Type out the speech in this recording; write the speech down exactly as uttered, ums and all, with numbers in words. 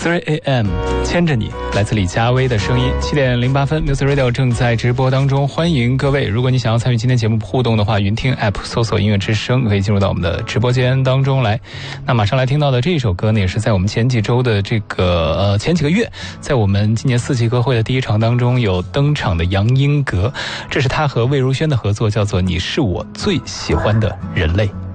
three A M 牵着你，来自李佳薇的声音。七点零八分 Music Radio 正在直播当中，欢迎各位。如果你想要参与今天节目互动的话，云听 App 搜索音乐之声，可以进入到我们的直播间当中来。那马上来听到的这一首歌呢，也是在我们前几周的这个呃前几个月，在我们今年四季歌会的第一场当中有登场的杨英格，这是他和魏如萱的合作，叫做《你是我最喜欢的人类》。